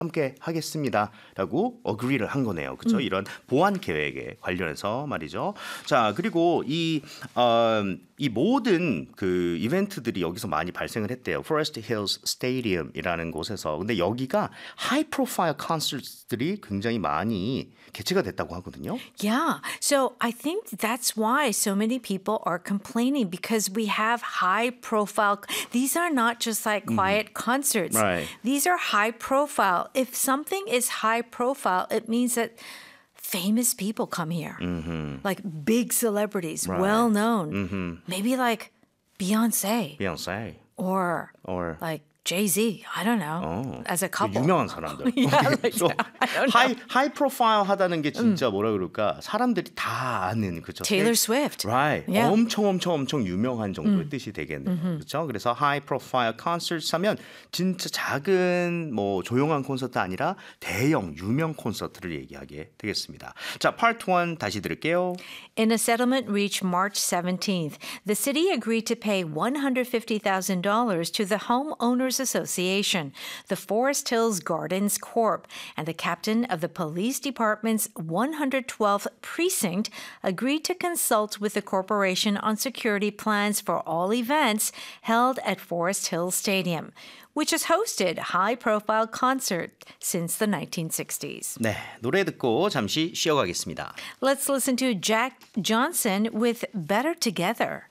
함께 하겠습니다라고 어그리를 한 거네요. 그렇죠? 이런 보안 계획에 관련해서 말이죠. 자, 그리고 이 모든 그 이벤트들이 여기서 많이 발생을 했대요. Forest Hills Stadium이라는 곳에서. 근데 여기가 하이 프로파일 콘서트들이 굉장히 많이 개최가 됐다고 하거든요. Yeah. So I think that's why so many people are complaining because we have high profile. These are not just like quiet concerts. Right. These are high profile. If something is high profile, it means that famous people come here. Like big celebrities, Right. well known. Maybe like Beyonce Beyonce or or like Jay-Z. I don't know. As a couple. 유명한 사람들. Yeah, like 또 that. I don't know. 하이 프로파일 하다는 게 진짜 뭐라 그럴까? 사람들이 다 아는 그죠? Taylor Swift. Right. Yeah. 엄청 유명한 정도의 뜻이 되겠네요. 그렇죠? 그래서 하이 프로파일 콘서트 하면 진짜 작은 뭐 조용한 콘서트 아니라 대형 유명 콘서트를 얘기하게 되겠습니다. 자, 파트 1 다시 들을게요. In a settlement reached March 17th, the city agreed to pay $150,000 to the Homeowners Association, the Forest Hills Gardens Corp., and the captain of the police department's 112th precinct agreed to consult with the corporation on security plans for all events held at Forest Hills Stadium, which has hosted high-profile concerts since the 1960s. 네, 노래 듣고 잠시 쉬어가겠습니다. Let's listen to Jack Johnson with Better Together.